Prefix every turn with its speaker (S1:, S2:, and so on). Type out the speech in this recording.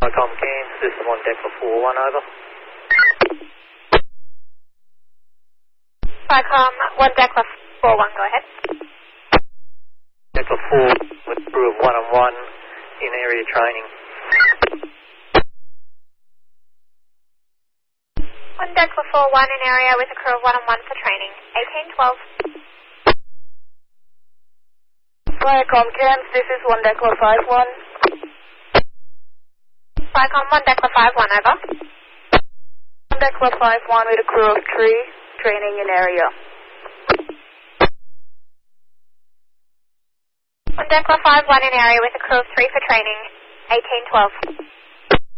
S1: Icom Cairns, System 1 Decla 41, over.
S2: Icom 1 Decla 41, go ahead.
S1: Decla 4 with crew of 1-on-1 in area training.
S2: 1 Decla 41 in area with a crew of 1-on-1 for training. 1812.
S3: Icom Cairns, this is 1 Decla 51.
S2: Icom 1 Decla 51, over.
S3: 1 Decla 51 with a crew of 3, training in area.
S2: 1 Decla 51 in area with a crew of 3 for training. 1812.